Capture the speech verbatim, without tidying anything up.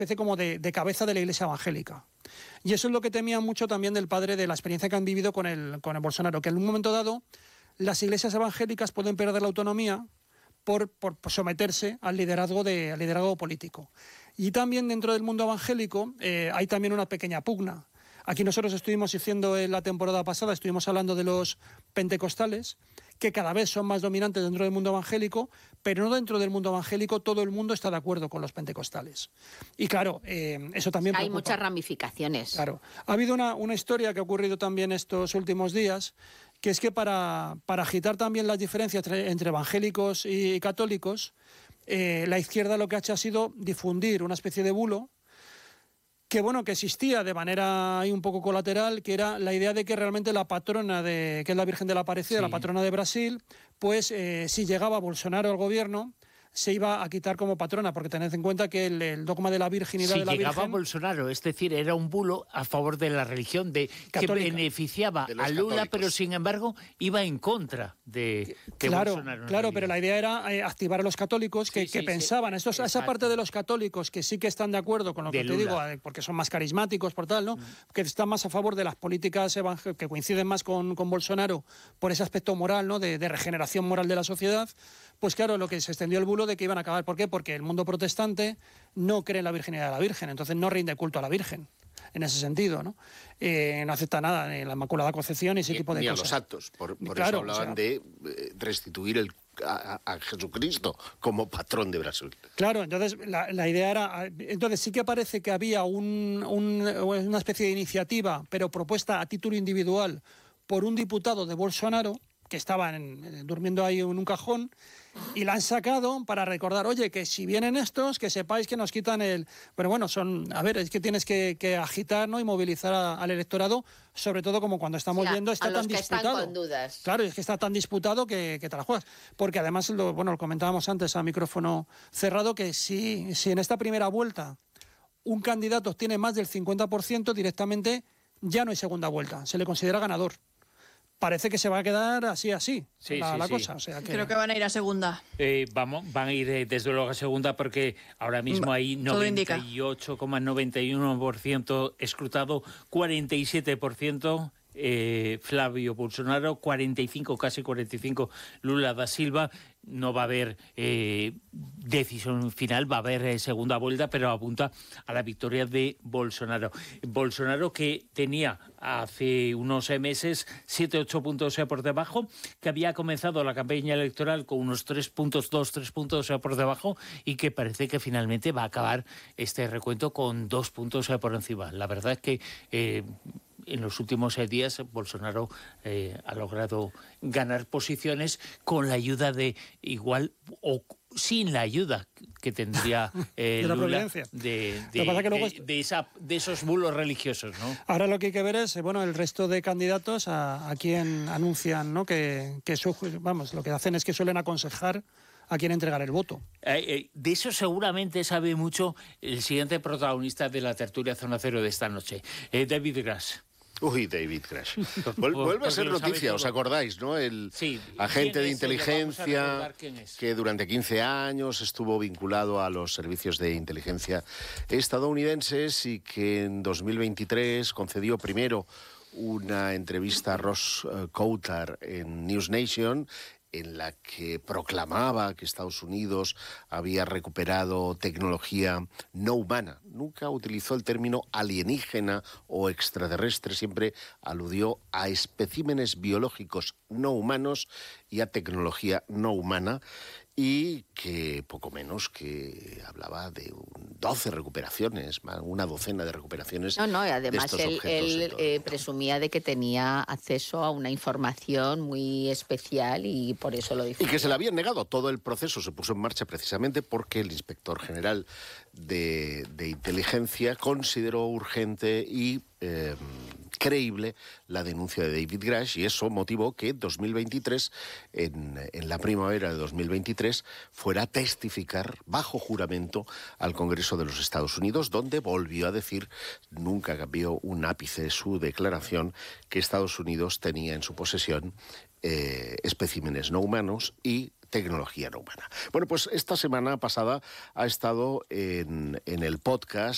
especie como de, de cabeza de la Iglesia evangélica. Y eso es lo que temían mucho también del padre, de la experiencia que han vivido con el, con el Bolsonaro, que en un momento dado las iglesias evangélicas pueden perder la autonomía por, por someterse al liderazgo, de, al liderazgo político. Y también dentro del mundo evangélico eh, hay también una pequeña pugna. Aquí nosotros estuvimos diciendo en la temporada pasada, estuvimos hablando de los pentecostales, que cada vez son más dominantes dentro del mundo evangélico, pero no dentro del mundo evangélico todo el mundo está de acuerdo con los pentecostales. Y claro, eh, eso también Hay preocupa. muchas ramificaciones. Claro. Ha habido una, una historia que ha ocurrido también estos últimos días, que es que para, para agitar también las diferencias entre, entre evangélicos y católicos, eh, la izquierda lo que ha hecho ha sido difundir una especie de bulo que bueno, que existía de manera ahí un poco colateral, que era la idea de que realmente la patrona, de que es la Virgen de la Aparecida, sí, la patrona de Brasil, pues eh, si llegaba Bolsonaro al gobierno, se iba a quitar como patrona, porque tened en cuenta que el, el dogma de la virginidad si de la Virgen... Si llegaba Bolsonaro, es decir, era un bulo a favor de la religión, de católica, que beneficiaba a Lula, católicos. Pero sin embargo iba en contra de, de claro, Bolsonaro. Claro, pero la idea era eh, activar a los católicos que, sí, que sí, pensaban, sí, estos, esa parte de los católicos que sí que están de acuerdo con lo que te digo, eh, porque son más carismáticos, por tal, ¿no? Mm. Que están más a favor de las políticas que coinciden más con, con Bolsonaro por ese aspecto moral, ¿no? De, de regeneración moral de la sociedad. Pues claro, lo que se extendió el bulo de que iban a acabar. ¿Por qué? Porque el mundo protestante no cree en la virginidad de la Virgen, entonces no rinde culto a la Virgen, en ese sentido, ¿no? Eh, no acepta nada, ni la Inmaculada Concepción, ni ese ni, tipo de ni cosas. Ni a los actos, por, por claro, eso hablaban o sea, de eh, restituir el, a, a Jesucristo como patrón de Brasil. Claro, entonces la, la idea era... Entonces sí que parece que había un, un, una especie de iniciativa, pero propuesta a título individual por un diputado de Bolsonaro, que estaban en, durmiendo ahí en un cajón, y la han sacado para recordar, oye, que si vienen estos, que sepáis que nos quitan el... Pero bueno, son... A ver, es que tienes que, que agitar, ¿no? Y movilizar a, al electorado, sobre todo como cuando estamos sí, viendo, está a los tan que disputado. Están con dudas. Claro, es que está tan disputado que, que te la juegas. Porque además, lo, bueno, lo comentábamos antes a micrófono cerrado, que si, si en esta primera vuelta un candidato obtiene más del cincuenta por ciento, directamente ya no hay segunda vuelta, se le considera ganador. Parece que se va a quedar así, así, sí, la, sí, la sí. cosa. O sea que... Creo que van a ir a segunda. Eh, vamos, van a ir eh, desde luego a segunda porque ahora mismo hay noventa y ocho coma noventa y uno por ciento escrutado, cuarenta y siete por ciento eh, Flavio Bolsonaro, cuarenta y cinco, casi cuarenta y cinco Lula da Silva. No va a haber eh, decisión final, va a haber eh, segunda vuelta, pero apunta a la victoria de Bolsonaro. Bolsonaro que tenía hace unos meses siete ocho puntos eh, por debajo, que había comenzado la campaña electoral con unos tres puntos, dos, tres puntos eh, por debajo y que parece que finalmente va a acabar este recuento con dos puntos eh, por encima. La verdad es que eh, en los últimos eh, días Bolsonaro eh, ha logrado ganar posiciones con la ayuda de igual o sin la ayuda que tendría eh, de la Lula providencia. de, de, que que de, es... de, esa, de esos bulos religiosos, ¿no? Ahora lo que hay que ver es, bueno, el resto de candidatos a, a quien anuncian, ¿no? Que, que su, vamos, lo que hacen es que suelen aconsejar a quién entregar el voto. Eh, eh, de eso seguramente sabe mucho el siguiente protagonista de la tertulia Zona Cero de esta noche, eh, David Grass. Uy, David Grass. Vuelve a ser noticia, ¿os acordáis, no? El sí. agente de inteligencia que durante quince años estuvo vinculado a los servicios de inteligencia estadounidenses y que en dos mil veintitrés concedió primero una entrevista a Ross Coulter en News Nation, en la que proclamaba que Estados Unidos había recuperado tecnología no humana. Nunca utilizó el término alienígena o extraterrestre, siempre aludió a especímenes biológicos no humanos y a tecnología no humana, y que poco menos que hablaba de doce recuperaciones, una docena de recuperaciones. No, no, y además de estos él, él eh, presumía de que tenía acceso a una información muy especial y por eso lo dijo. Y que se le habían negado. Todo el proceso se puso en marcha precisamente porque el inspector general de, de inteligencia consideró urgente y eh, creíble la denuncia de David Grass, y eso motivó que en dos mil veintitrés, en, en la primavera de dos mil veintitrés, fuera a testificar bajo juramento al Congreso de los Estados Unidos, donde volvió a decir, nunca cambió un ápice su declaración, que Estados Unidos tenía en su posesión eh, especímenes no humanos y tecnología no humana. Bueno, pues esta semana pasada ha estado en, en el podcast